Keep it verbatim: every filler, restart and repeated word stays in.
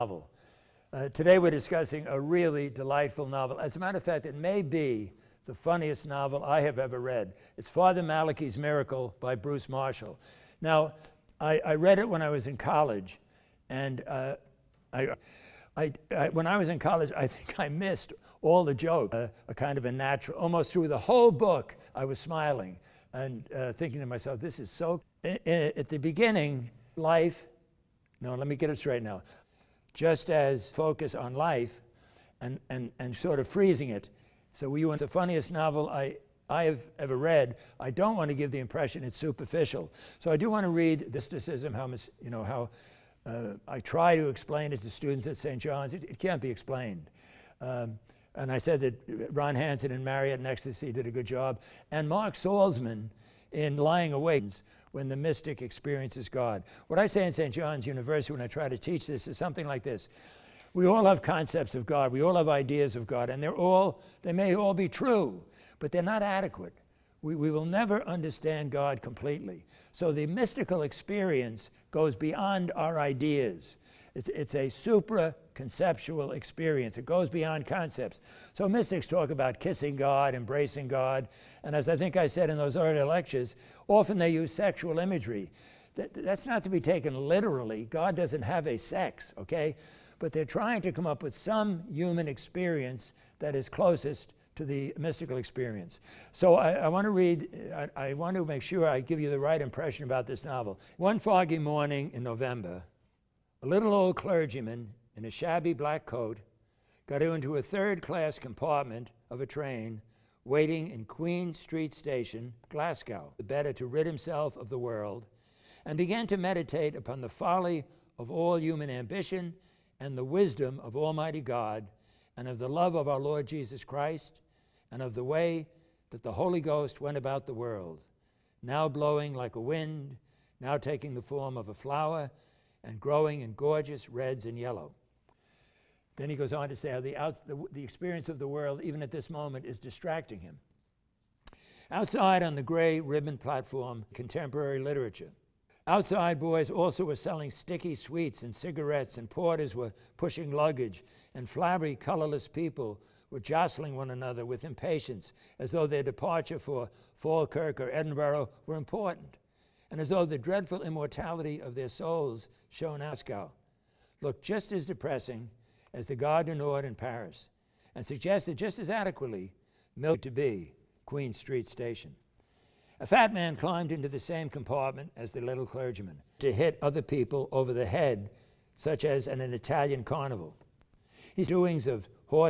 novel. Uh, today we're discussing a really delightful novel. As a matter of fact, it may be the funniest novel I have ever read. It's Father Malachi's Miracle by Bruce Marshall. Now, I, I read it when I was in college, and uh, I, I, I, when I was in college, I think I missed all the jokes. Uh, a kind of a natural, almost through the whole book, I was smiling and uh, thinking to myself, this is so... I, I, at the beginning, life, no, let me get it straight now. Just as focus on life and, and, and sort of freezing it. So we want the funniest novel I, I have ever read. I don't want to give the impression it's superficial. So I do want to read mysticism, how, you know, how uh, I try to explain it to students at Saint John's. It, it can't be explained. Um, and I said that Ron Hansen in Marriott and Ecstasy did a good job. And Mark Salzman in Lying Awake, when the mystic experiences God. What I say in Saint John's University when I try to teach this is something like this. We all have concepts of God. We all have ideas of God, and they're all, they may all be true, but they're not adequate. We, we will never understand God completely. So the mystical experience goes beyond our ideas. It's, it's a supra-conceptual experience. It goes beyond concepts. So mystics talk about kissing God, embracing God, and as I think I said in those earlier lectures, often they use sexual imagery. That, that's not to be taken literally. God doesn't have a sex, okay? But they're trying to come up with some human experience that is closest to the mystical experience. So I, I want to read, I, I want to make sure I give you the right impression about this novel. One foggy morning in November, a little old clergyman in a shabby black coat got into a third-class compartment of a train waiting in Queen Street Station, Glasgow, the better to rid himself of the world, and began to meditate upon the folly of all human ambition and the wisdom of Almighty God and of the love of our Lord Jesus Christ and of the way that the Holy Ghost went about the world, now blowing like a wind, now taking the form of a flower, and growing in gorgeous reds and yellow. Then he goes on to say how the, out, the, the experience of the world, even at this moment, is distracting him. Outside on the gray ribbon platform, contemporary literature. Outside, boys also were selling sticky sweets and cigarettes, and porters were pushing luggage, and flabby, colorless people were jostling one another with impatience, as though their departure for Falkirk or Edinburgh were important, and as though the dreadful immortality of their souls shone out. Looked just as depressing as the Gare du Nord in Paris, and suggested just as adequately milk to be Queen Street Station. A fat man climbed into the same compartment as the little clergyman to hit other people over the head, such as at an Italian carnival. His doings of horse